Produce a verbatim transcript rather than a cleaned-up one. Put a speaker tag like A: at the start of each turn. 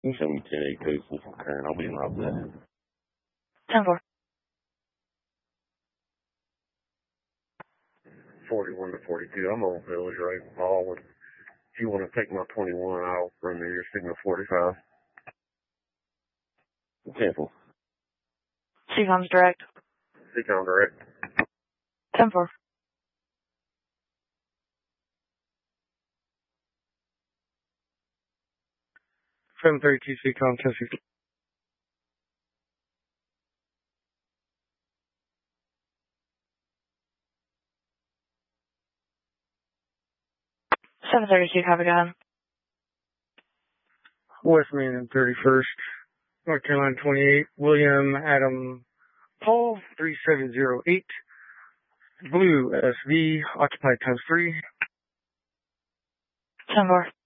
A: You show me ten eight code from current. I'll be in route that.
B: ten four.
C: forty-one to forty-two. I'm on village right ball. If you want to take my twenty-one, I'll run to your signal forty-five.
A: Careful.
B: C COM's direct.
C: C COM direct.
B: ten four.
D: seven thirty-two C COM, ten sixty.
B: seven thirty-two, copy, go ahead.
D: West Main and thirty-first, North Carolina twenty-eight, William Adam Paul, three seven zero eight, Blue S V, occupied times three.
B: ten four.